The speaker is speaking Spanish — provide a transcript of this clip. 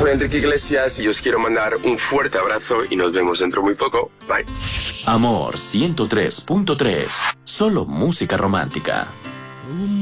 soy Enrique Iglesias y os quiero mandar un fuerte abrazo y nos vemos dentro muy poco. Bye. Amor 103.3. Solo música romántica.